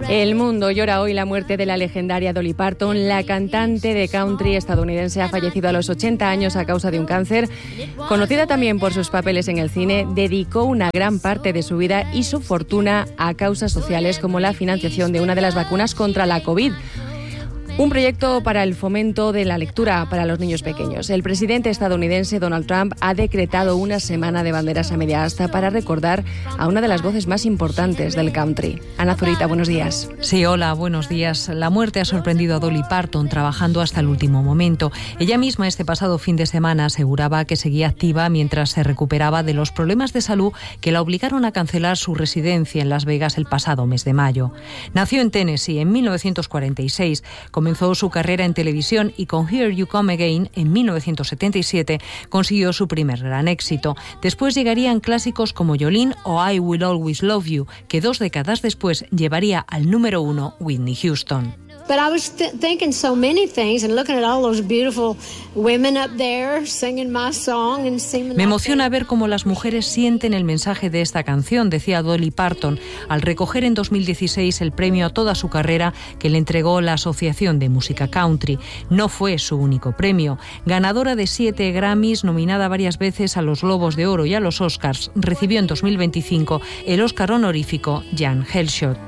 El mundo llora hoy la muerte de la legendaria Dolly Parton. La cantante de country estadounidense ha fallecido a los 80 años a causa de un cáncer. Conocida también por sus papeles en el cine, dedicó una gran parte de su vida y su fortuna a causas sociales como la financiación de una de las vacunas contra la COVID. Un proyecto para el fomento de la lectura para los niños pequeños. El presidente estadounidense Donald Trump ha decretado una semana de banderas a media asta para recordar a una de las voces más importantes del country. Ana Zurita, buenos días. Sí, hola, buenos días. La muerte ha sorprendido a Dolly Parton trabajando hasta el último momento. Ella misma este pasado fin de semana aseguraba que seguía activa mientras se recuperaba de los problemas de salud que la obligaron a cancelar su residencia en Las Vegas el pasado mes de mayo. Nació en Tennessee en 1946, comenzó su carrera en televisión y con Here You Come Again en 1977 consiguió su primer gran éxito. Después llegarían clásicos como Jolene o I Will Always Love You, que 2 décadas después llevaría al número 1 Whitney Houston. But I was thinking so many things and looking at all those beautiful women up there singing my song and singing. Me emociona ver cómo las mujeres sienten el mensaje de esta canción, decía Dolly Parton, al recoger en 2016 el premio a toda su carrera que le entregó la Asociación de Música Country. No fue su único premio. Ganadora de 7 Grammys, nominada varias veces a los Globos de Oro y a los Oscars, recibió en 2025 el Oscar honorífico Jan Hellshot.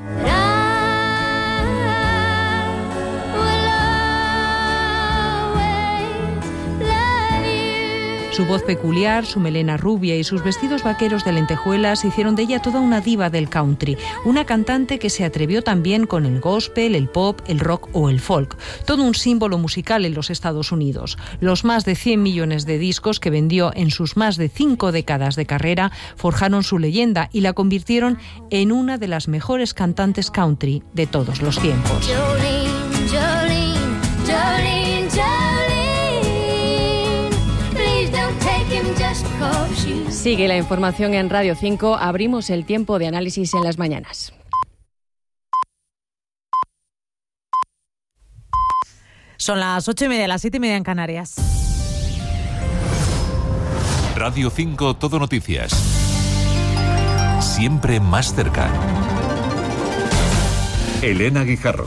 Su voz peculiar, su melena rubia y sus vestidos vaqueros de lentejuelas hicieron de ella toda una diva del country, una cantante que se atrevió también con el gospel, el pop, el rock o el folk, todo un símbolo musical en los Estados Unidos. Los más de 100 millones de discos que vendió en sus más de 5 décadas de carrera forjaron su leyenda y la convirtieron en una de las mejores cantantes country de todos los tiempos. Jolene, Jolene, Jolene, Jolene. Sigue la información en Radio 5. Abrimos el tiempo de análisis en las mañanas. Son las 8:30, las 7:30 en Canarias. Radio 5 Todo Noticias. Siempre más cerca. Elena Guijarro.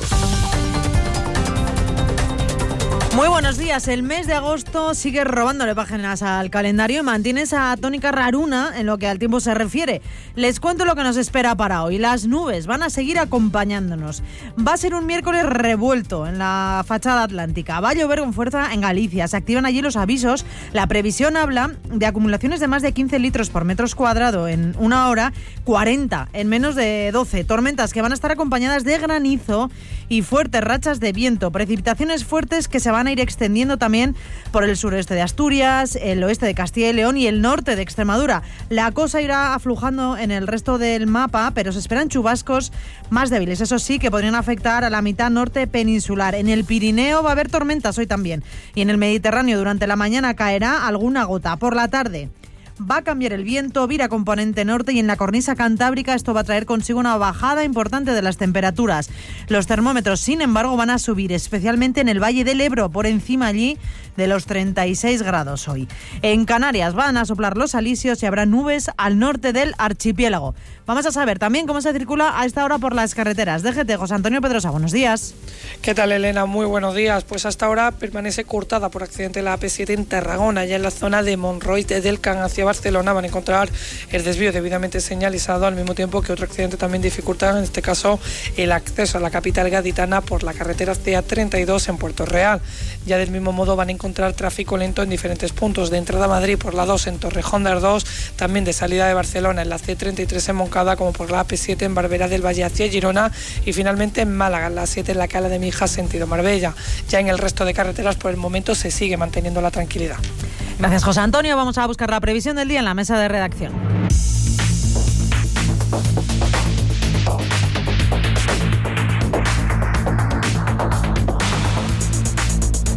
Muy buenos días. El mes de agosto sigue robándole páginas al calendario y mantiene esa tónica raruna en lo que al tiempo se refiere. Les cuento lo que nos espera para hoy. Las nubes van a seguir acompañándonos. Va a ser un miércoles revuelto en la fachada atlántica. Va a llover con fuerza en Galicia. Se activan allí los avisos. La previsión habla de acumulaciones de más de 15 litros por metro cuadrado en una hora, 40 en menos de 12. Tormentas que van a estar acompañadas de granizo y fuertes rachas de viento. Precipitaciones fuertes que se van a ir extendiendo también por el sureste de Asturias, el oeste de Castilla y León y el norte de Extremadura. La cosa irá aflujando en el resto del mapa, pero se esperan chubascos más débiles, eso sí, que podrían afectar a la mitad norte peninsular. En el Pirineo va a haber tormentas hoy también y en el Mediterráneo durante la mañana caerá alguna gota. Por la tarde va a cambiar el viento, vira componente norte y en la cornisa cantábrica esto va a traer consigo una bajada importante de las temperaturas. Los termómetros, sin embargo, van a subir, especialmente en el Valle del Ebro, por encima allí de los 36 grados hoy. En Canarias van a soplar los alisios y habrá nubes al norte del archipiélago. Vamos a saber también cómo se circula a esta hora por las carreteras. DGT, José Antonio Pedrosa, buenos días. ¿Qué tal, Elena? Muy buenos días. Pues hasta ahora permanece cortada por accidente la AP7 en Tarragona, ya en la zona de Monroy del Can hacia Barcelona. Van a encontrar el desvío debidamente señalizado, al mismo tiempo que otro accidente también dificulta, en este caso, el acceso a la capital gaditana por la carretera CA32 en Puerto Real. Ya del mismo modo van a encontrar tráfico lento en diferentes puntos, de entrada a Madrid por la 2 en Torrejón de Ardoz, también de salida de Barcelona en la C33 en Moncada, como por la AP7 en Barberá del Valle hacia Girona y finalmente en Málaga, en la 7 en la Cala de Mijas sentido Marbella. Ya en el resto de carreteras por el momento se sigue manteniendo la tranquilidad. Gracias, José Antonio. Vamos a buscar la previsión del día en la mesa de redacción. Nicolás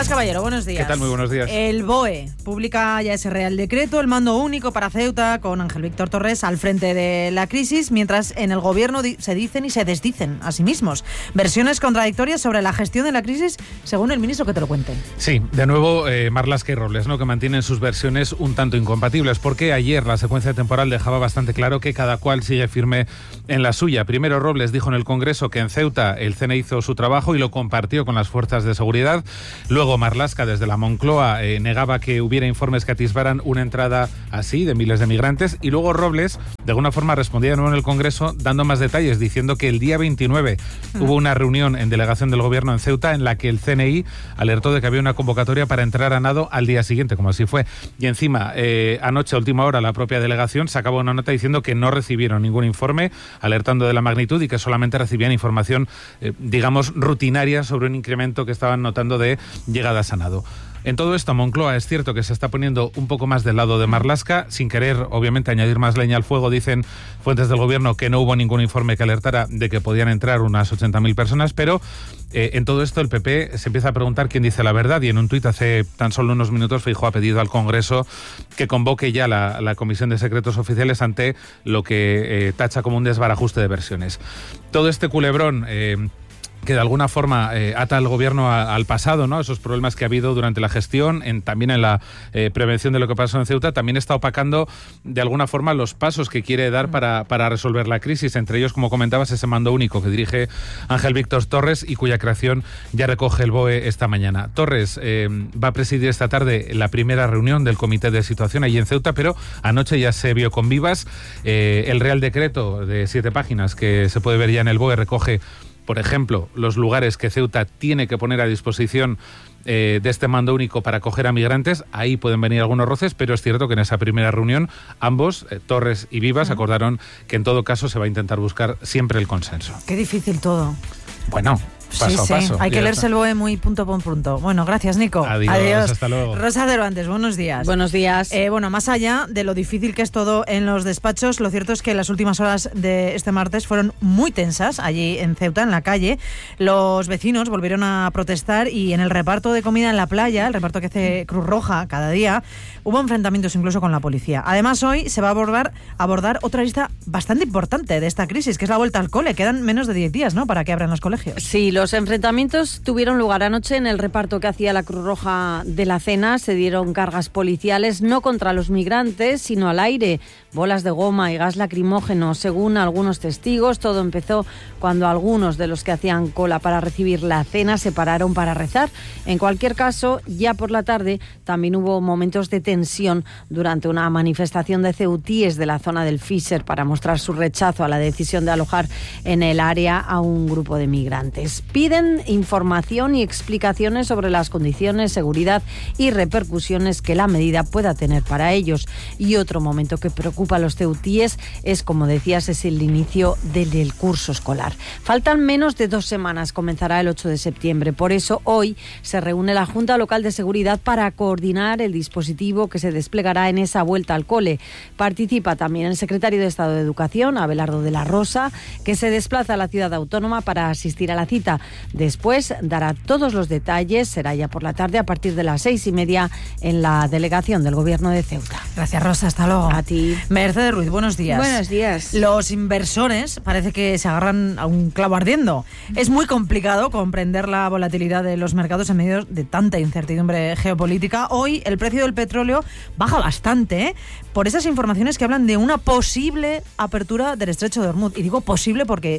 Blas Caballero, buenos días. ¿Qué tal? Muy buenos días. El BOE publica ya ese Real Decreto, el mando único para Ceuta, con Ángel Víctor Torres al frente de la crisis, mientras en el gobierno se dicen y se desdicen a sí mismos. Versiones contradictorias sobre la gestión de la crisis, según el ministro, que te lo cuente. Sí, de nuevo Marlaska y Robles, ¿no?, que mantienen sus versiones un tanto incompatibles, porque ayer la secuencia temporal dejaba bastante claro que cada cual sigue firme en la suya. Primero Robles dijo en el Congreso que en Ceuta el CNE hizo su trabajo y lo compartió con las fuerzas de seguridad. Luego Marlaska, desde la Moncloa, negaba que hubiera informes que atisbaran una entrada así de miles de migrantes. Y luego Robles, de alguna forma, respondía de nuevo en el Congreso dando más detalles, diciendo que el día 29 hubo una reunión en delegación del Gobierno en Ceuta en la que el CNI alertó de que había una convocatoria para entrar a nado al día siguiente, como así fue. Y encima, anoche a última hora, la propia delegación sacaba una nota diciendo que no recibieron ningún informe, alertando de la magnitud y que solamente recibían información, digamos, rutinaria sobre un incremento que estaban notando de llegadas a nado. En todo esto, Moncloa es cierto que se está poniendo un poco más del lado de Marlaska, sin querer, obviamente, añadir más leña al fuego. Dicen fuentes del gobierno que no hubo ningún informe que alertara de que podían entrar unas 80.000 personas, pero en todo esto el PP se empieza a preguntar quién dice la verdad, y en un tuit hace tan solo unos minutos Feijóo ha pedido al Congreso que convoque ya la Comisión de Secretos Oficiales ante lo que tacha como un desbarajuste de versiones. Todo este culebrón que de alguna forma ata al gobierno al pasado, ¿no? Esos problemas que ha habido durante la gestión, también en la prevención de lo que pasó en Ceuta, también está opacando de alguna forma los pasos que quiere dar para resolver la crisis, entre ellos, como comentabas, ese mando único que dirige Ángel Víctor Torres y cuya creación ya recoge el BOE esta mañana. Torres va a presidir esta tarde la primera reunión del Comité de Situación allí en Ceuta, pero anoche ya se vio con vivas. El Real Decreto de 7 páginas que se puede ver ya en el BOE recoge, por ejemplo, los lugares que Ceuta tiene que poner a disposición de este mando único para acoger a migrantes. Ahí pueden venir algunos roces, pero es cierto que en esa primera reunión ambos, Torres y Vivas, acordaron que en todo caso se va a intentar buscar siempre el consenso. Qué difícil todo. Bueno, paso a paso. Hay que leerse el BOE muy punto por punto. Bueno, gracias, Nico. Adiós. Hasta luego. Rosa Cervantes, buenos días. Buenos días. Bueno, más allá de lo difícil que es todo en los despachos, lo cierto es que las últimas horas de este martes fueron muy tensas allí en Ceuta, en la calle. Los vecinos volvieron a protestar y en el reparto de comida en la playa, el reparto que hace Cruz Roja cada día, hubo enfrentamientos incluso con la policía. Además, hoy se va a abordar otra lista bastante importante de esta crisis, que es la vuelta al cole. Quedan menos de 10 días, ¿no?, para que abran los colegios. Sí, los enfrentamientos tuvieron lugar anoche en el reparto que hacía la Cruz Roja de la cena. Se dieron cargas policiales, no contra los migrantes, sino al aire. Bolas de goma y gas lacrimógeno, según algunos testigos. Todo empezó cuando algunos de los que hacían cola para recibir la cena se pararon para rezar. En cualquier caso, ya por la tarde también hubo momentos de tensión durante una manifestación de ceutíes de la zona del Fisher para mostrar su rechazo a la decisión de alojar en el área a un grupo de migrantes. Piden información y explicaciones sobre las condiciones, seguridad y repercusiones que la medida pueda tener para ellos. Y otro momento que preocupa a los ceutíes es, como decías, es el inicio del curso escolar. Faltan menos de 2 semanas, comenzará el 8 de septiembre. Por eso hoy se reúne la Junta Local de Seguridad para coordinar el dispositivo que se desplegará en esa vuelta al cole. Participa también el secretario de Estado de Educación, Abelardo de la Rosa, que se desplaza a la ciudad autónoma para asistir a la cita. Después dará todos los detalles, será ya por la tarde a partir de las 6:30 en la delegación del Gobierno de Ceuta. Gracias, Rosa, hasta luego. A ti. Mercedes Ruiz, buenos días. Buenos días. Los inversores parece que se agarran a un clavo ardiendo. Es muy complicado comprender la volatilidad de los mercados en medio de tanta incertidumbre geopolítica. Hoy el precio del petróleo baja bastante, por esas informaciones que hablan de una posible apertura del estrecho de Hormuz. Y digo posible porque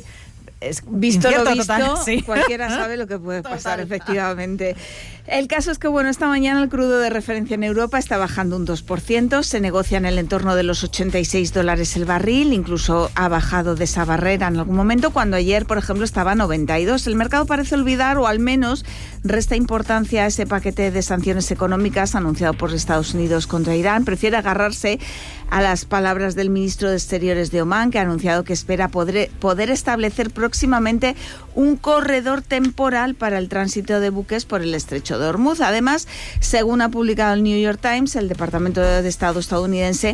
visto lo visto, total, sí. Cualquiera sabe lo que puede pasar, efectivamente. El caso es que, esta mañana el crudo de referencia en Europa está bajando un 2%, se negocia en el entorno de los $86 el barril, incluso ha bajado de esa barrera en algún momento, cuando ayer, por ejemplo, estaba a 92. El mercado parece olvidar, o al menos resta importancia a ese paquete de sanciones económicas anunciado por Estados Unidos contra Irán. Prefiere agarrarse a las palabras del ministro de Exteriores de Omán, que ha anunciado que espera poder establecer próximamente un corredor temporal para el tránsito de buques por el estrecho de Hormuz. Además, según ha publicado el New York Times, el Departamento de Estado estadounidense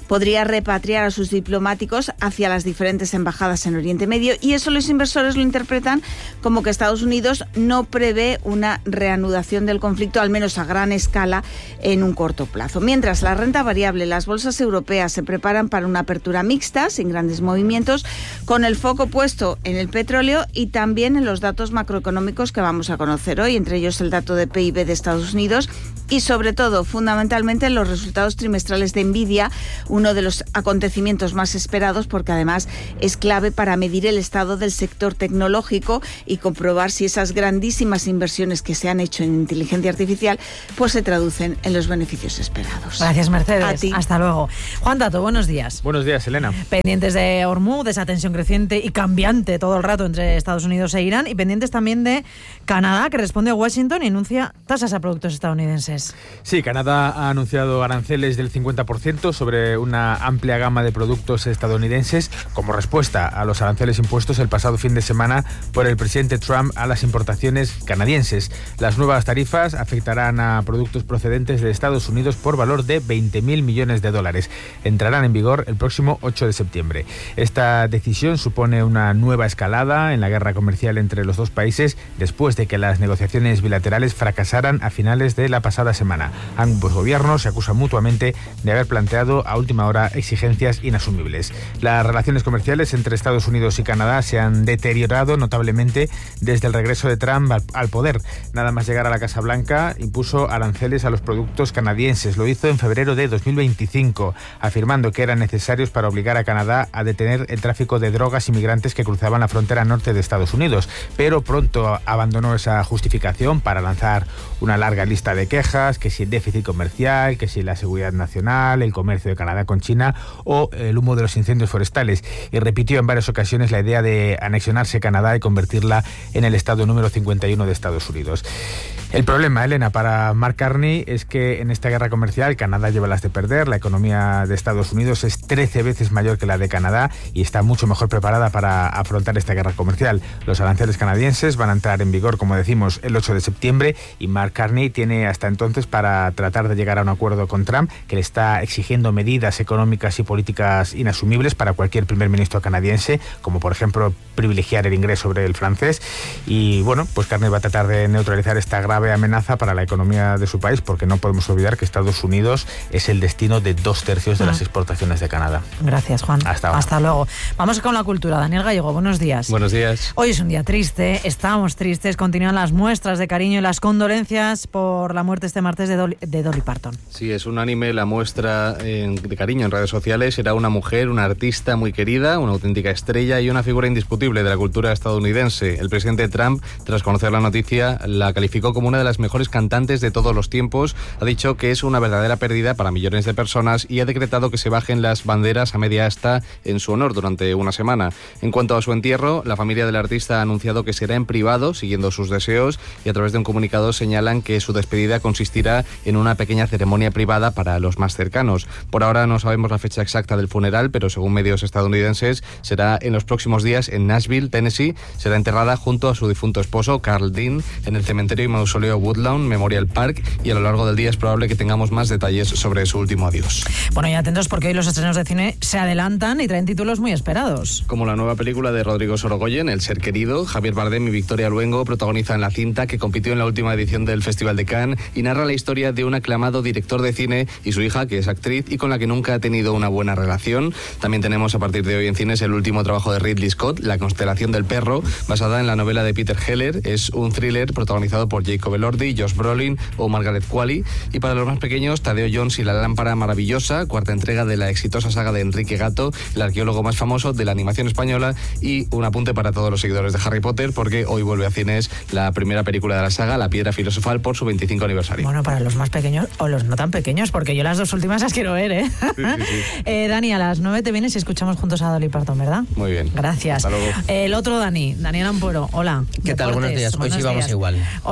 podría repatriar a sus diplomáticos hacia las diferentes embajadas en Oriente Medio, y eso los inversores lo interpretan como que Estados Unidos no prevé una reanudación del conflicto, al menos a gran escala, en un corto plazo. Mientras la renta variable, las bolsas europeas se preparan para una apertura mixta, sin grandes movimientos, con el foco puesto en el petróleo y también en los datos macroeconómicos que vamos a conocer hoy, entre ellos el dato de PIB de Estados Unidos y, sobre todo, fundamentalmente, los resultados trimestrales de Nvidia, uno de los acontecimientos más esperados porque además es clave para medir el estado del sector tecnológico y comprobar si esas grandísimas inversiones que se han hecho en inteligencia artificial pues se traducen en los beneficios esperados. Gracias, Mercedes. A ti. Hasta luego. Juan Tato, buenos días. Buenos días, Elena. Pendientes de Hormuz, de esa tensión creciente y cambiante todo el rato entre Estados Unidos e Irán, y pendientes también de Canadá, que responde a Washington y anuncia tasas a productos estadounidenses. Sí, Canadá ha anunciado aranceles del 50% sobre una amplia gama de productos estadounidenses como respuesta a los aranceles impuestos el pasado fin de semana por el presidente Trump a las importaciones canadienses. Las nuevas tarifas afectarán a productos procedentes de Estados Unidos por valor de 20.000 millones de dólares. Entrarán en vigor el próximo 8 de septiembre. Esta decisión supone una nueva escalada en la guerra comercial entre los dos países después de que las negociaciones bilaterales fracasaran a finales de la pasada semana. Ambos gobiernos se acusan mutuamente de haber planteado a última hora exigencias inasumibles. Las relaciones comerciales entre Estados Unidos y Canadá se han deteriorado notablemente desde el regreso de Trump al poder. Nada más llegar a la Casa Blanca, impuso aranceles a los productos canadienses. Lo hizo en febrero de 2025, afirmando que eran necesarios para obligar a Canadá a detener el tráfico de drogas y migrantes que cruzaban la frontera norte de Estados Unidos. Pero pronto abandonó esa justificación para lanzar una larga lista de quejas, que si el déficit comercial, que si la seguridad nacional, el comercio de Canadá con China o el humo de los incendios forestales. Y repitió en varias ocasiones la idea de anexionarse Canadá y convertirla en el estado número 51 de Estados Unidos. El problema, Elena, para Mark Carney es que en esta guerra comercial Canadá lleva las de perder. La economía de Estados Unidos es 13 veces mayor que la de Canadá y está mucho mejor preparada para afrontar esta guerra comercial. Los aranceles canadienses van a entrar en vigor, como decimos, el 8 de septiembre y Mark Carney tiene hasta entonces para tratar de llegar a un acuerdo con Trump, que le está exigiendo medidas económicas y políticas inasumibles para cualquier primer ministro canadiense, como por ejemplo privilegiar el inglés sobre el francés. Y bueno, pues Carney va a tratar de neutralizar esta grave amenaza para la economía de su país, porque no podemos olvidar que Estados Unidos es el destino de 2/3 de las exportaciones de Canadá. Gracias, Juan. Hasta luego. Vamos con la cultura. Daniel Gallego, buenos días. Buenos días. Hoy es un día triste, estamos tristes, continúan las muestras de cariño y las condolencias por la muerte este martes de Dolly Parton. Sí, es unánime la muestra de cariño en redes sociales. Era una mujer, una artista muy querida, una auténtica estrella y una figura indiscutible de la cultura estadounidense. El presidente Trump, tras conocer la noticia, la calificó como una de las mejores cantantes de todos los tiempos. Ha dicho que es una verdadera pérdida para millones de personas y ha decretado que se bajen las banderas a media asta en su honor durante una semana. En cuanto a su entierro, la familia del artista ha anunciado que será en privado, siguiendo sus deseos, y a través de un comunicado señalan que su despedida consistirá en una pequeña ceremonia privada para los más cercanos. Por ahora no sabemos la fecha exacta del funeral, pero según medios estadounidenses será en los próximos días en Nashville, Tennessee. Será enterrada junto a su difunto esposo, Carl Dean, en el cementerio y mausoleo Woodlawn Memorial Park, y a lo largo del día es probable que tengamos más detalles sobre su último adiós. Bueno, y atentos porque hoy los estrenos de cine se adelantan y traen títulos muy esperados. Como la nueva película de Rodrigo Sorogoyen, El ser querido. Javier Bardem y Victoria Luengo protagonizan la cinta, que compitió en la última edición del Festival de Cannes y narra la historia de un aclamado director de cine y su hija, que es actriz y con la que nunca ha tenido una buena relación. También tenemos a partir de hoy en cines el último trabajo de Ridley Scott, La constelación del perro, basada en la novela de Peter Heller. Es un thriller protagonizado por Jacob Elordi, Josh Brolin o Margaret Qualley. Y para los más pequeños, Tadeo Jones y la lámpara maravillosa, cuarta entrega de la exitosa saga de Enrique Gato, el arqueólogo más famoso de la animación española. Y un apunte para todos los seguidores de Harry Potter, porque hoy vuelve a cines la primera película de la saga, La piedra filosofal, por su 25 aniversario. Bueno, para los más pequeños o los no tan pequeños, porque yo las dos últimas las quiero ver, ¿eh? Sí. Dani, a las 9 te vienes y escuchamos juntos a Dolly Parton, ¿verdad? Muy bien. Gracias. Hasta luego. El otro Dani, Daniel Ampuero, hola. ¿Qué tal? Buenos días. Hoy sí vamos igual. Hoy vais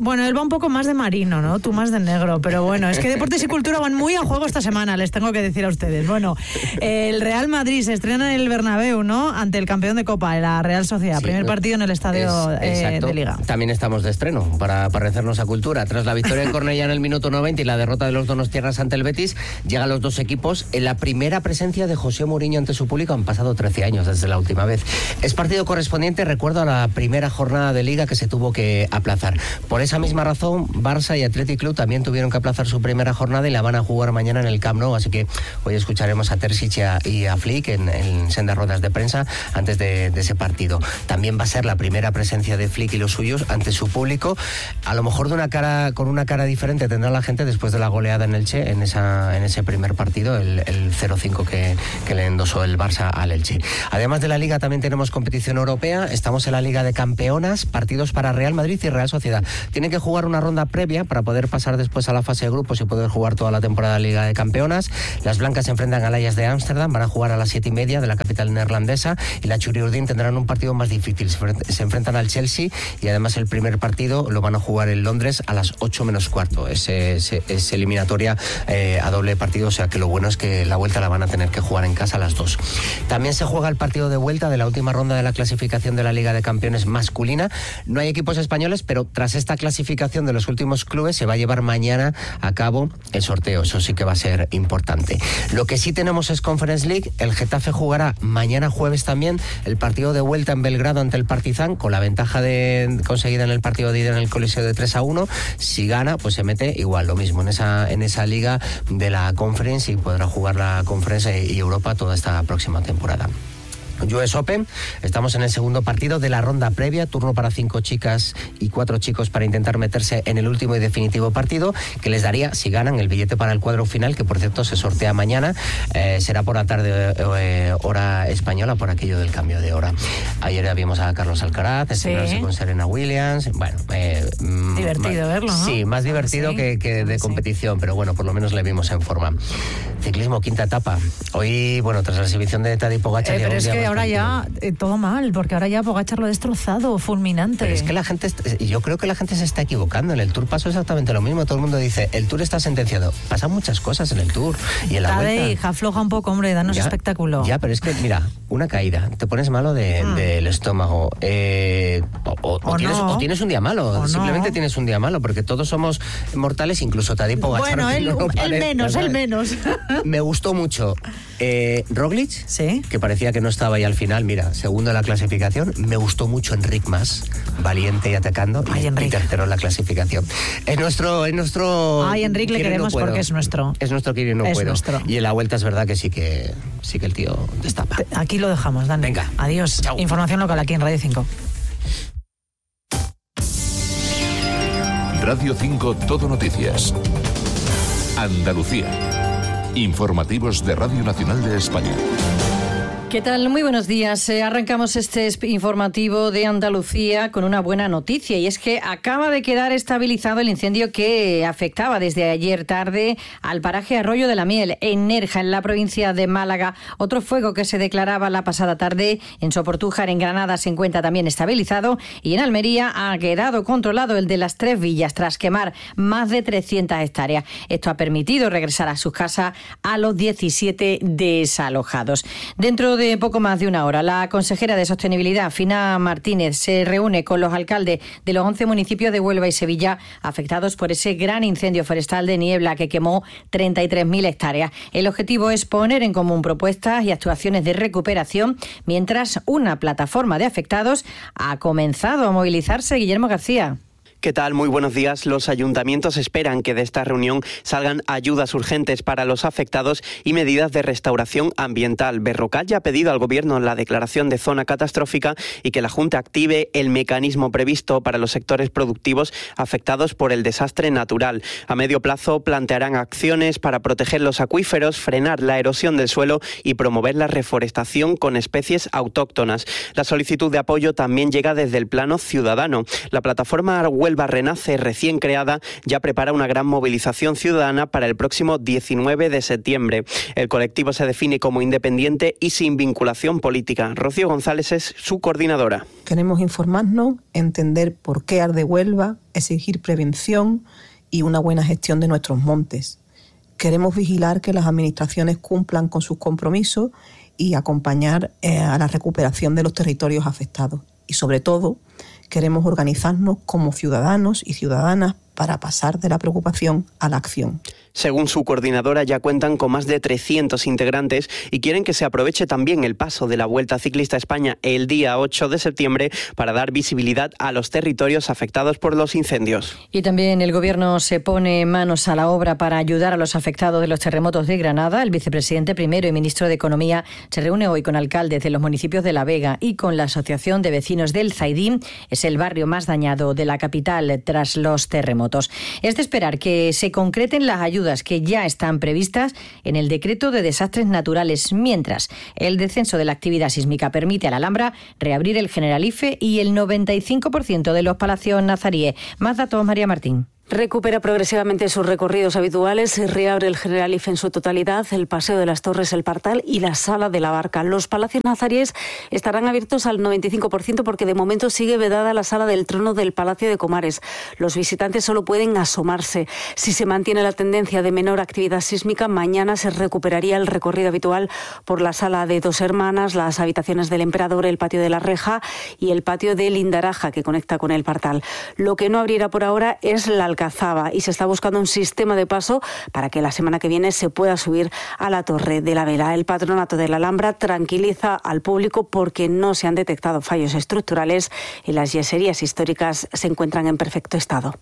Bueno, él va un poco más de marino, ¿no? Tú más de negro, pero bueno, es que deportes y cultura van muy a juego esta semana, les tengo que decir a ustedes. Bueno, el Real Madrid se estrena en el Bernabéu, ¿no? Ante el campeón de Copa, la Real Sociedad. Sí, primer partido en el estadio de Liga. También estamos de estreno para parecernos a cultura. Tras la victoria en Cornellá en el minuto 90 y la derrota de los donostiarras ante el Betis, llegan los dos equipos en la primera presencia de José Mourinho ante su público. Han pasado 13 años desde la última vez. Es partido correspondiente, recuerdo, a la primera jornada de Liga que se tuvo que aplazar. Por esa misma razón, Barça y Athletic Club también tuvieron que aplazar su primera jornada y la van a jugar mañana en el Camp Nou, así que hoy escucharemos a Terzic y a Flick en sendas ruedas de prensa antes de ese partido. También va a ser la primera presencia de Flick y los suyos ante su público, a lo mejor con una cara diferente tendrá la gente después de la goleada en Elche en ese primer partido, el 0-5 que le endosó el Barça al Elche. Además de la Liga también tenemos competición europea, estamos en la Liga de Campeonas, partidos para Real Madrid y Real Sociedad. Tienen que jugar una ronda previa para poder pasar después a la fase de grupos y poder jugar toda la temporada de la Liga de Campeonas. Las blancas se enfrentan al Ajax de Ámsterdam, van a jugar a las 7:30 de la capital neerlandesa, y la Churiurdin tendrán un partido más difícil. Se enfrentan al Chelsea y además el primer partido lo van a jugar en Londres a las 8 menos cuarto. Es eliminatoria a doble partido, o sea que lo bueno es que la vuelta la van a tener que jugar en casa a las 2. También se juega el partido de vuelta de la última ronda de la clasificación de la Liga de Campeones masculina. No hay equipos españoles, pero tras esta clasificación de los últimos clubes se va a llevar mañana a cabo el sorteo. Eso sí que va a ser importante. Lo que sí tenemos es Conference League. El Getafe jugará mañana jueves también el partido de vuelta en Belgrado ante el Partizan, con la ventaja conseguida en el partido de ida en el Coliseo de 3-1. Si gana, pues se mete igual, lo mismo, en esa liga de la Conference, y podrá jugar la Conference y Europa toda esta próxima temporada. US Open, estamos en el segundo partido de la ronda previa, turno para 5 chicas y 4 chicos para intentar meterse en el último y definitivo partido, que les daría, si ganan, el billete para el cuadro final, que por cierto se sortea mañana, será por la tarde hora española, por aquello del cambio de hora. Ayer ya vimos a Carlos Alcaraz estrenarse con Serena Williams, bueno, divertido verlo, ¿no? Sí, más divertido que de competición, pero bueno, por lo menos le vimos en forma. Ciclismo, quinta etapa. Hoy, bueno, tras la exhibición de Tadej Pogačar, pero es que ahora ya todo mal, porque ahora ya Pogačar lo ha destrozado, fulminante. Pero es que la gente, yo creo que la gente se está equivocando. En el Tour pasó exactamente lo mismo. Todo el mundo dice, el Tour está sentenciado. Pasan muchas cosas en el Tour y en la vuelta. Afloja un poco, hombre, danos espectáculo. Ya, pero es que, mira, una caída, te pones malo del estómago, o tienes un día malo, simplemente tienes un día malo, porque todos somos mortales, incluso Tadej Pogačar. Bueno, el menos. Me gustó mucho Roglic, que parecía que no estaba ahí al final, mira, segundo en la clasificación. Me gustó mucho Enric Mas, valiente y atacando, y tercero en la clasificación. Es nuestro Ay, Enric, le queremos porque es nuestro. Es nuestro Quiero y no puedo. Nuestro. Y en la vuelta es verdad que sí que el tío destapa. Aquí lo dejamos, Dani. Venga. Adiós. Chau. Información local aquí en Radio 5. Radio 5 Todo Noticias. Andalucía. Informativos de Radio Nacional de España. ¿Qué tal? Muy buenos días. Arrancamos este informativo de Andalucía con una buena noticia, y es que acaba de quedar estabilizado el incendio que afectaba desde ayer tarde al paraje Arroyo de la Miel, en Nerja, en la provincia de Málaga. Otro fuego que se declaraba la pasada tarde en Soportújar, en Granada, se encuentra también estabilizado, y en Almería ha quedado controlado el de las Tres Villas tras quemar más de 300 hectáreas. Esto ha permitido regresar a sus casas a los 17 desalojados. Dentro de poco más de una hora, la consejera de Sostenibilidad, Fina Martínez, se reúne con los alcaldes de los 11 municipios de Huelva y Sevilla afectados por ese gran incendio forestal de niebla que quemó 33.000 hectáreas. El objetivo es poner en común propuestas y actuaciones de recuperación, mientras una plataforma de afectados ha comenzado a movilizarse. Guillermo García. ¿Qué tal? Muy buenos días. Los ayuntamientos esperan que de esta reunión salgan ayudas urgentes para los afectados y medidas de restauración ambiental. Berrocal ya ha pedido al Gobierno la declaración de zona catastrófica y que la Junta active el mecanismo previsto para los sectores productivos afectados por el desastre natural. A medio plazo plantearán acciones para proteger los acuíferos, frenar la erosión del suelo y promover la reforestación con especies autóctonas. La solicitud de apoyo también llega desde el plano ciudadano. La plataforma Huelva Huelva Renace, recién creada, ya prepara una gran movilización ciudadana para el próximo 19 de septiembre. El colectivo se define como independiente y sin vinculación política. Rocío González es su coordinadora. Queremos informarnos, entender por qué arde Huelva, exigir prevención y una buena gestión de nuestros montes. Queremos vigilar que las administraciones cumplan con sus compromisos y acompañar a la recuperación de los territorios afectados. Y sobre todo, queremos organizarnos como ciudadanos y ciudadanas para pasar de la preocupación a la acción. Según su coordinadora, ya cuentan con más de 300 integrantes y quieren que se aproveche también el paso de la Vuelta Ciclista a España el día 8 de septiembre para dar visibilidad a los territorios afectados por los incendios. Y también el Gobierno se pone manos a la obra para ayudar a los afectados de los terremotos de Granada. El vicepresidente primero y ministro de Economía se reúne hoy con alcaldes de los municipios de La Vega y con la Asociación de Vecinos del Zaidín. Es el barrio más dañado de la capital tras los terremotos. Es de esperar que se concreten las ayudas que ya están previstas en el decreto de desastres naturales, mientras el descenso de la actividad sísmica permite a la Alhambra reabrir el Generalife y el 95% de los palacios nazaríes. Más datos, María Martín. Recupera progresivamente sus recorridos habituales y reabre el Generalife en su totalidad, el Paseo de las Torres, el Partal y la Sala de la Barca. Los palacios nazaríes estarán abiertos al 95% porque de momento sigue vedada la Sala del Trono del Palacio de Comares. Los visitantes solo pueden asomarse. Si se mantiene la tendencia de menor actividad sísmica, mañana se recuperaría el recorrido habitual por la Sala de Dos Hermanas, las habitaciones del Emperador, el Patio de la Reja y el Patio de Lindaraja, que conecta con el Partal. Lo que no abrirá por ahora es la Alcazaba y se está buscando un sistema de paso para que la semana que viene se pueda subir a la Torre de la Vela. El Patronato de la Alhambra tranquiliza al público porque no se han detectado fallos estructurales y las yeserías históricas se encuentran en perfecto estado.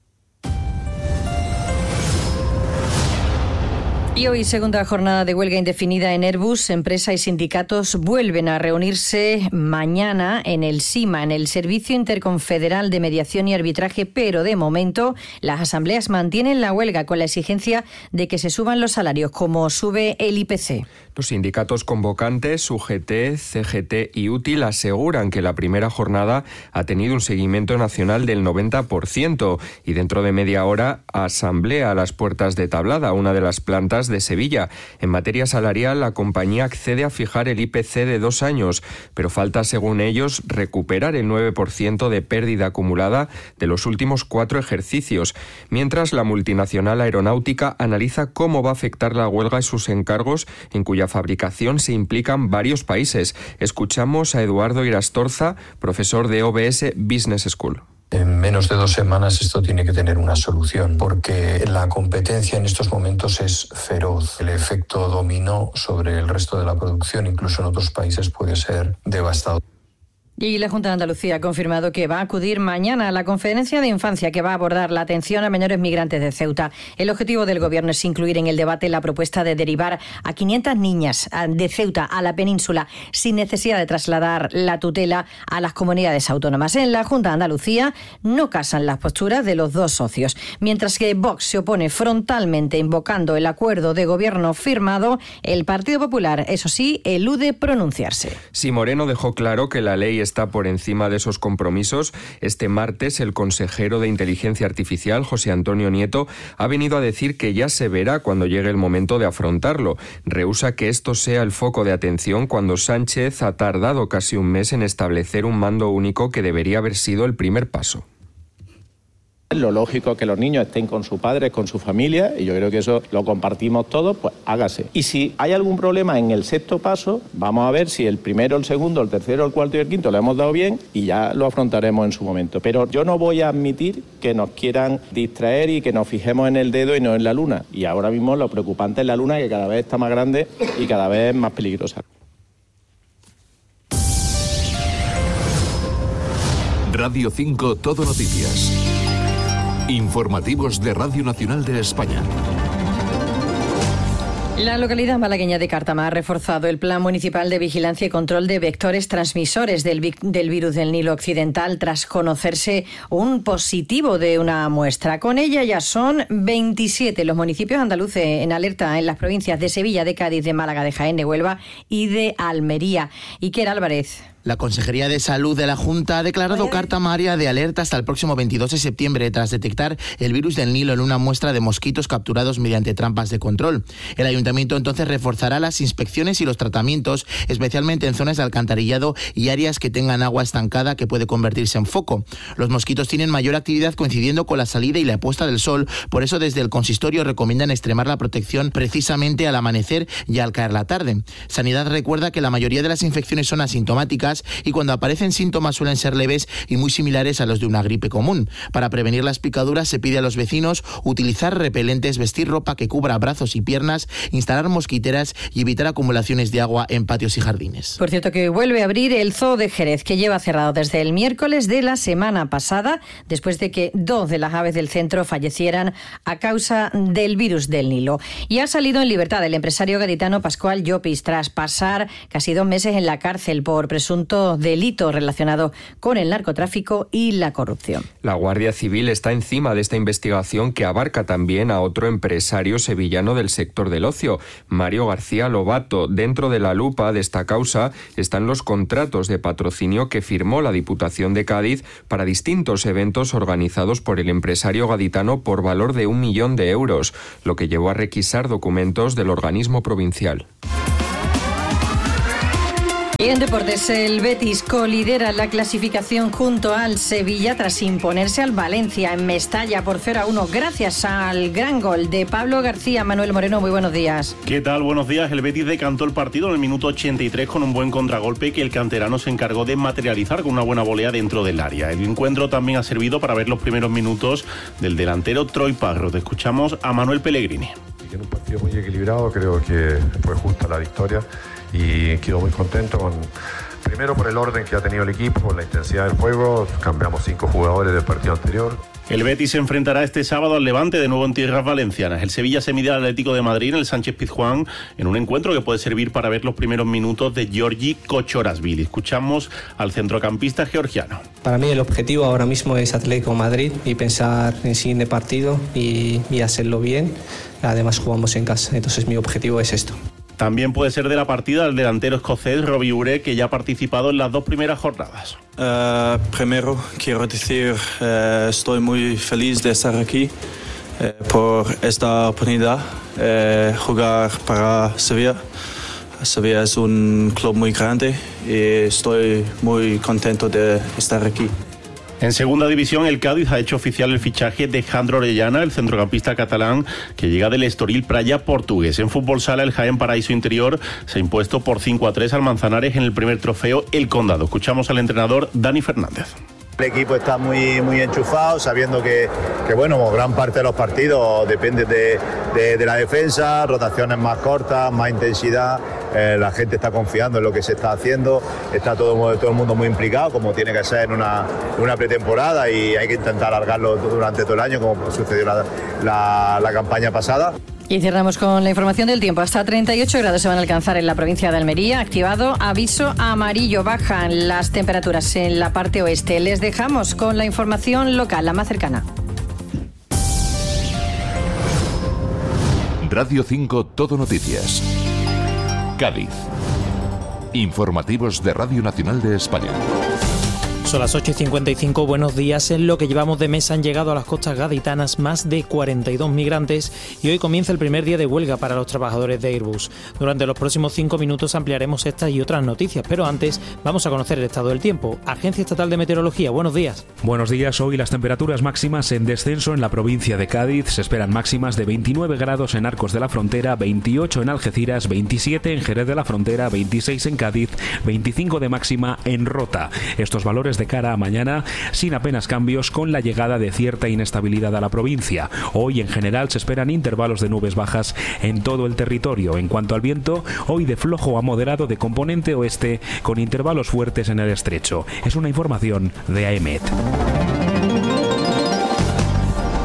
Y hoy, segunda jornada de huelga indefinida en Airbus. Empresa y sindicatos vuelven a reunirse mañana en el SIMA, en el Servicio Interconfederal de Mediación y Arbitraje, pero de momento las asambleas mantienen la huelga con la exigencia de que se suban los salarios, como sube el IPC. Los sindicatos convocantes, UGT, CGT y UTIL, aseguran que la primera jornada ha tenido un seguimiento nacional del 90% y dentro de media hora asamblea a las puertas de Tablada, una de las plantas de Sevilla. En materia salarial, la compañía accede a fijar el IPC de 2 años, pero falta, según ellos, recuperar el 9% de pérdida acumulada de los últimos 4 ejercicios, mientras la multinacional aeronáutica analiza cómo va a afectar la huelga y sus encargos, en cuya fabricación se implican varios países. Escuchamos a Eduardo Irastorza, profesor de OBS Business School. En menos de 2 semanas esto tiene que tener una solución, porque la competencia en estos momentos es feroz. El efecto dominó sobre el resto de la producción, incluso en otros países, puede ser devastador. Y la Junta de Andalucía ha confirmado que va a acudir mañana a la conferencia de infancia que va a abordar la atención a menores migrantes de Ceuta. El objetivo del Gobierno es incluir en el debate la propuesta de derivar a 500 niñas de Ceuta a la península sin necesidad de trasladar la tutela a las comunidades autónomas. En la Junta de Andalucía no casan las posturas de los dos socios. Mientras que Vox se opone frontalmente invocando el acuerdo de gobierno firmado, el Partido Popular, eso sí, elude pronunciarse. Si Moreno dejó claro que la ley está por encima de esos compromisos, este martes el consejero de Inteligencia Artificial, José Antonio Nieto, ha venido a decir que ya se verá cuando llegue el momento de afrontarlo. Rehúsa que esto sea el foco de atención cuando Sánchez ha tardado casi un mes en establecer un mando único que debería haber sido el primer paso. Lo lógico es que los niños estén con sus padres, con su familia, y yo creo que eso lo compartimos todos, pues hágase. Y si hay algún problema en el 6º paso, vamos a ver si el primero, el segundo, el tercero, el cuarto y el quinto lo hemos dado bien y ya lo afrontaremos en su momento. Pero yo no voy a admitir que nos quieran distraer y que nos fijemos en el dedo y no en la luna. Y ahora mismo lo preocupante es la luna, que cada vez está más grande y cada vez más peligrosa. Radio 5 Todo Noticias. Informativos de Radio Nacional de España. La localidad malagueña de Cártama ha reforzado el Plan Municipal de Vigilancia y Control de Vectores Transmisores del virus del Nilo Occidental tras conocerse un positivo de una muestra. Con ella ya son 27 los municipios andaluces en alerta en las provincias de Sevilla, de Cádiz, de Málaga, de Jaén, de Huelva y de Almería. Iker Álvarez. La Consejería de Salud de la Junta ha declarado carta amarilla de alerta hasta el próximo 22 de septiembre tras detectar el virus del Nilo en una muestra de mosquitos capturados mediante trampas de control. El Ayuntamiento entonces reforzará las inspecciones y los tratamientos, especialmente en zonas de alcantarillado y áreas que tengan agua estancada que puede convertirse en foco. Los mosquitos tienen mayor actividad coincidiendo con la salida y la puesta del sol, por eso desde el consistorio recomiendan extremar la protección precisamente al amanecer y al caer la tarde. Sanidad recuerda que la mayoría de las infecciones son asintomáticas y cuando aparecen síntomas suelen ser leves y muy similares a los de una gripe común. Para prevenir las picaduras se pide a los vecinos utilizar repelentes, vestir ropa que cubra brazos y piernas, instalar mosquiteras y evitar acumulaciones de agua en patios y jardines. Por cierto, que vuelve a abrir el Zoo de Jerez, que lleva cerrado desde el miércoles de la semana pasada, después de que 2 de las aves del centro fallecieran a causa del virus del Nilo. Y ha salido en libertad el empresario gaditano Pascual Llopis, tras pasar casi 2 meses en la cárcel por presunto delito relacionado con el narcotráfico y la corrupción. La Guardia Civil está encima de esta investigación que abarca también a otro empresario sevillano del sector del ocio, Mario García Lobato. Dentro de la lupa de esta causa están los contratos de patrocinio que firmó la Diputación de Cádiz para distintos eventos organizados por el empresario gaditano por valor de 1 millón de euros, lo que llevó a requisar documentos del organismo provincial. Y en deportes, el Betis colidera la clasificación junto al Sevilla tras imponerse al Valencia en Mestalla por 0-1 gracias al gran gol de Pablo García. Manuel Moreno, muy buenos días. ¿Qué tal? Buenos días. El Betis decantó el partido en el minuto 83 con un buen contragolpe que el canterano se encargó de materializar con una buena volea dentro del área. El encuentro también ha servido para ver los primeros minutos del delantero Troy Parrott. Escuchamos a Manuel Pellegrini. En un partido muy equilibrado, creo que fue justa la victoria y quedo muy contento primero por el orden que ha tenido el equipo, por la intensidad del juego. Cambiamos 5 jugadores del partido anterior. El Betis se enfrentará este sábado al Levante, de nuevo en tierras valencianas. El Sevilla se mide al Atlético de Madrid en el Sánchez-Pizjuán, en un encuentro que puede servir para ver los primeros minutos de Giorgi Kochorasvili. Escuchamos al centrocampista georgiano. Para mí el objetivo ahora mismo es Atlético de Madrid y pensar en el siguiente partido y hacerlo bien. Además jugamos en casa, entonces mi objetivo es esto. También puede ser de la partida el delantero escocés Robbie Ure, que ya ha participado en las 2 primeras jornadas. Primero quiero decir, estoy muy feliz de estar aquí por esta oportunidad, jugar para Sevilla. Sevilla es un club muy grande y estoy muy contento de estar aquí. En segunda división, el Cádiz ha hecho oficial el fichaje de Jandro Orellana, el centrocampista catalán, que llega del Estoril Praia portugués. En fútbol sala, el Jaén Paraíso Interior se ha impuesto por 5-3 al Manzanares en el primer trofeo El Condado. Escuchamos al entrenador Dani Fernández. El equipo está muy enchufado, sabiendo que bueno, gran parte de los partidos depende de la defensa, rotaciones más cortas, más intensidad. La gente está confiando en lo que se está haciendo, está todo el mundo muy implicado, como tiene que ser en una pretemporada, y hay que intentar alargarlo durante todo el año, como sucedió la campaña pasada. Y cerramos con la información del tiempo. Hasta 38 grados se van a alcanzar en la provincia de Almería. Activado aviso amarillo. Bajan las temperaturas en la parte oeste. Les dejamos con la información local, la más cercana. Radio 5 Todo Noticias. Cádiz. Informativos de Radio Nacional de España. Son las 8:55, buenos días. En lo que llevamos de mes han llegado a las costas gaditanas más de 42 migrantes y hoy comienza el primer día de huelga para los trabajadores de Airbus. Durante los próximos 5 minutos ampliaremos estas y otras noticias, pero antes vamos a conocer el estado del tiempo. Agencia Estatal de Meteorología, buenos días. Buenos días. Hoy las temperaturas máximas en descenso en la provincia de Cádiz. Se esperan máximas de 29 grados en Arcos de la Frontera, 28 en Algeciras, 27 en Jerez de la Frontera, 26 en Cádiz, 25 de máxima en Rota. Estos valores de cara a mañana sin apenas cambios, con la llegada de cierta inestabilidad a la provincia. Hoy en general se esperan intervalos de nubes bajas en todo el territorio. En cuanto al viento, hoy de flojo a moderado de componente oeste, con intervalos fuertes en el estrecho. Es una información de AEMET.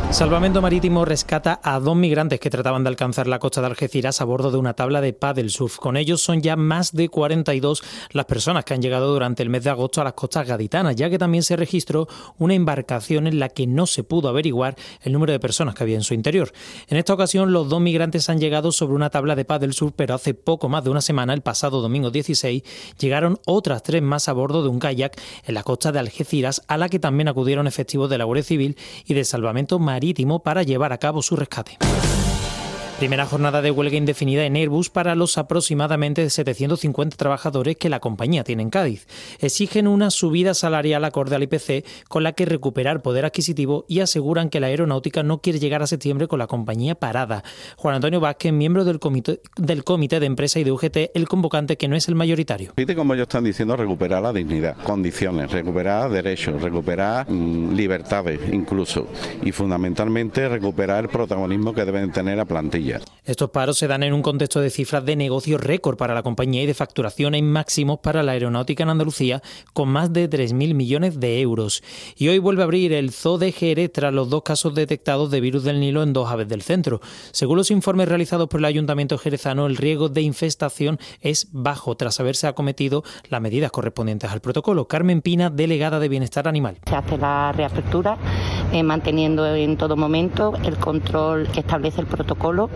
Salvamento Marítimo rescata a 2 migrantes que trataban de alcanzar la costa de Algeciras a bordo de una tabla de paddle surf. Con ellos son ya más de 42 las personas que han llegado durante el mes de agosto a las costas gaditanas, ya que también se registró una embarcación en la que no se pudo averiguar el número de personas que había en su interior. En esta ocasión, los 2 migrantes han llegado sobre una tabla de paddle surf, pero hace poco más de una semana, el pasado domingo 16, llegaron otras 3 más a bordo de un kayak en la costa de Algeciras, a la que también acudieron efectivos de la Guardia Civil y de Salvamento Marítimo para llevar a cabo su rescate. Primera jornada de huelga indefinida en Airbus para los aproximadamente 750 trabajadores que la compañía tiene en Cádiz. Exigen una subida salarial acorde al IPC con la que recuperar poder adquisitivo y aseguran que la aeronáutica no quiere llegar a septiembre con la compañía parada. Juan Antonio Vázquez, miembro del comité de empresa y de UGT, el convocante que no es el mayoritario. Fíjate como ellos están diciendo, recuperar la dignidad, condiciones, recuperar derechos, recuperar libertades incluso y fundamentalmente recuperar el protagonismo que deben tener a plantilla. Estos paros se dan en un contexto de cifras de negocio récord para la compañía y de facturación en máximos para la aeronáutica en Andalucía, con más de 3.000 millones de euros. Y hoy vuelve a abrir el zoo de Jerez tras los 2 casos detectados de virus del Nilo en 2 aves del centro. Según los informes realizados por el Ayuntamiento jerezano, el riesgo de infestación es bajo tras haberse acometido las medidas correspondientes al protocolo. Carmen Pina, delegada de Bienestar Animal. Se hace la reapertura manteniendo en todo momento el control que establece el protocolo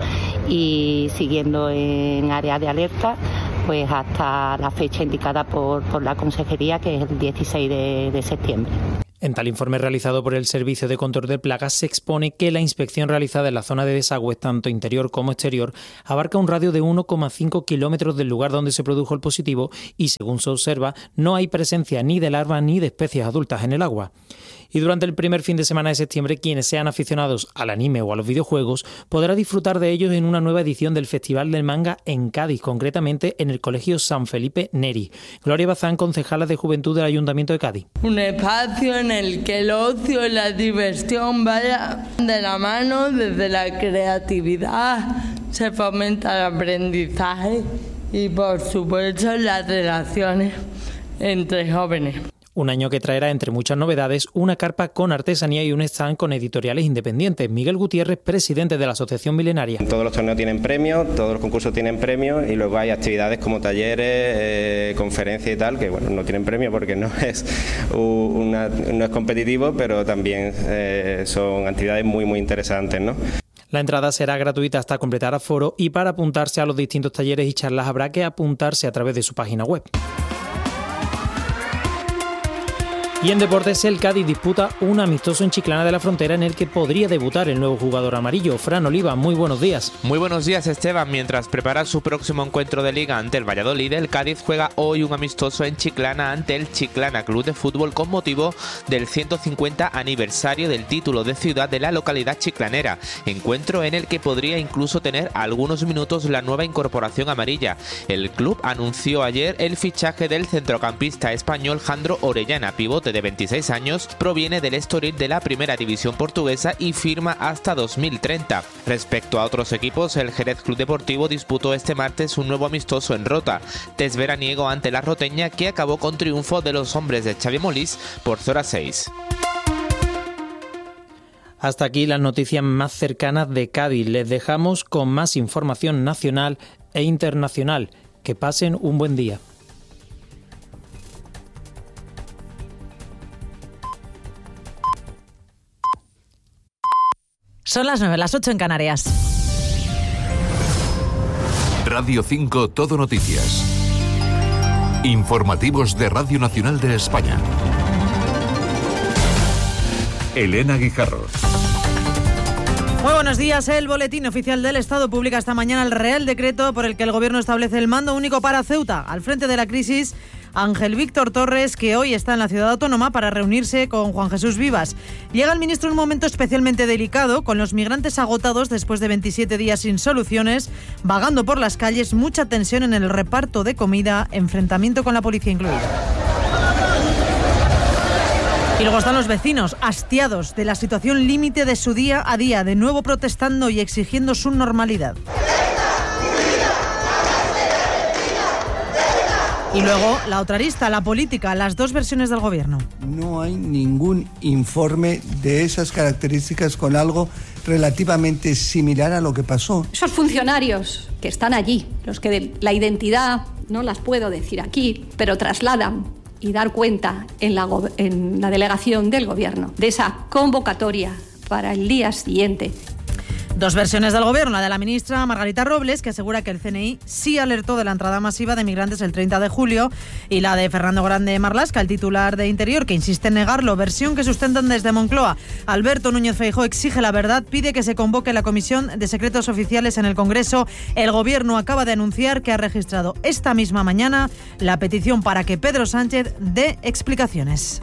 y siguiendo en área de alerta pues hasta la fecha indicada por la Consejería, que es el 16 de septiembre. En tal informe realizado por el Servicio de Control de Plagas se expone que la inspección realizada en la zona de desagües, tanto interior como exterior, abarca un radio de 1,5 kilómetros del lugar donde se produjo el positivo y, según se observa, no hay presencia ni de larvas ni de especies adultas en el agua. Y durante el primer fin de semana de septiembre, quienes sean aficionados al anime o a los videojuegos podrán disfrutar de ellos en una nueva edición del Festival del Manga en Cádiz, concretamente en el Colegio San Felipe Neri. Gloria Bazán, concejala de Juventud del Ayuntamiento de Cádiz. Un espacio en el que el ocio y la diversión vayan de la mano, desde la creatividad, se fomenta el aprendizaje y, por supuesto, las relaciones entre jóvenes. Un año que traerá, entre muchas novedades, una carpa con artesanía y un stand con editoriales independientes. Miguel Gutiérrez, presidente de la Asociación Milenaria. Todos los torneos tienen premios, todos los concursos tienen premios y luego hay actividades como talleres, conferencias y tal, que bueno, no tienen premio porque no es competitivo, pero también son actividades muy interesantes, ¿no? La entrada será gratuita hasta completar aforo y para apuntarse a los distintos talleres y charlas habrá que apuntarse a través de su página web. Y en deportes, el Cádiz disputa un amistoso en Chiclana de la Frontera en el que podría debutar el nuevo jugador amarillo. Fran Oliva, muy buenos días. Muy buenos días, Esteban. Mientras prepara su próximo encuentro de Liga ante el Valladolid, el Cádiz juega hoy un amistoso en Chiclana ante el Chiclana Club de Fútbol con motivo del 150 aniversario del título de ciudad de la localidad chiclanera. Encuentro en el que podría incluso tener algunos minutos la nueva incorporación amarilla. El club anunció ayer el fichaje del centrocampista español Jandro Orellana, pivote de 26 años, proviene del Estoril de la primera división portuguesa y firma hasta 2030. Respecto a otros equipos, el Jerez Club Deportivo disputó este martes un nuevo amistoso en Rota, test veraniego ante la roteña, que acabó con triunfo de los hombres de Xavi Molís por 0-6. Hasta aquí las noticias más cercanas de Cádiz. Les dejamos con más información nacional e internacional. Que pasen un buen día. Son las 9, las 8 en Canarias. Radio 5 Todo Noticias. Informativos de Radio Nacional de España. Elena Guijarro. Muy buenos días. El Boletín Oficial del Estado publica esta mañana el Real Decreto por el que el Gobierno establece el mando único para Ceuta. Al frente de la crisis, Ángel Víctor Torres, que hoy está en la ciudad autónoma para reunirse con Juan Jesús Vivas. Llega el ministro en un momento especialmente delicado, con los migrantes agotados después de 27 días sin soluciones, vagando por las calles, mucha tensión en el reparto de comida, enfrentamiento con la policía incluida. Y luego están los vecinos, hastiados de la situación límite de su día a día, de nuevo protestando y exigiendo su normalidad. Y luego la otra arista, la política, las dos versiones del gobierno. No hay ningún informe de esas características con algo relativamente similar a lo que pasó. Esos funcionarios que están allí, los que la identidad no las puedo decir aquí, pero trasladan y dar cuenta en la delegación del gobierno de esa convocatoria para el día siguiente. Dos versiones del gobierno, la de la ministra Margarita Robles, que asegura que el CNI sí alertó de la entrada masiva de migrantes el 30 de julio, y la de Fernando Grande Marlaska, el titular de Interior, que insiste en negarlo, versión que sustentan desde Moncloa. Alberto Núñez Feijóo exige la verdad, pide que se convoque la Comisión de Secretos Oficiales en el Congreso. El gobierno acaba de anunciar que ha registrado esta misma mañana la petición para que Pedro Sánchez dé explicaciones.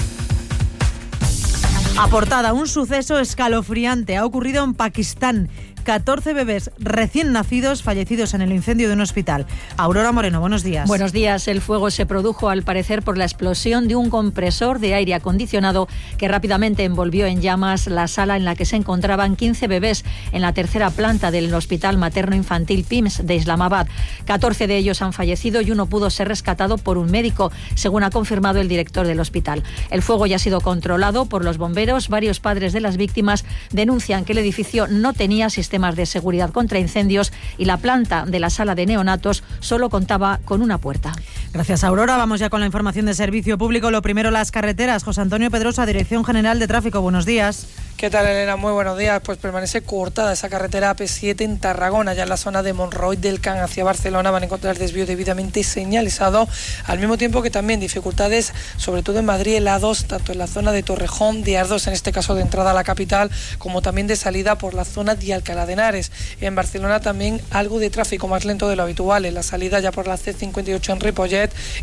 A portada, un suceso escalofriante ha ocurrido en Pakistán. 14 bebés recién nacidos fallecidos en el incendio de un hospital. Aurora Moreno, buenos días. Buenos días. El fuego se produjo al parecer por la explosión de un compresor de aire acondicionado que rápidamente envolvió en llamas la sala en la que se encontraban 15 bebés en la tercera planta del Hospital Materno Infantil PIMS de Islamabad. 14 de ellos han fallecido y uno pudo ser rescatado por un médico, según ha confirmado el director del hospital. El fuego ya ha sido controlado por los bomberos. Varios padres de las víctimas denuncian que el edificio no tenía sistemas de seguridad contra incendios y la planta de la sala de neonatos solo contaba con una puerta. Gracias, Aurora. Vamos ya con la información de servicio público. Lo primero, las carreteras. José Antonio Pedrosa, Dirección General de Tráfico. Buenos días. ¿Qué tal, Elena? Muy buenos días. Pues permanece cortada esa carretera AP7 en Tarragona, ya en la zona de Monroy del Can hacia Barcelona. Van a encontrar desvío debidamente señalizado, al mismo tiempo que también dificultades, sobre todo en Madrid, el A2, tanto en la zona de Torrejón, de Ardos, en este caso de entrada a la capital, como también de salida por la zona de Alcalá de Henares. En Barcelona también algo de tráfico más lento de lo habitual, en la salida ya por la C58 en Ripollet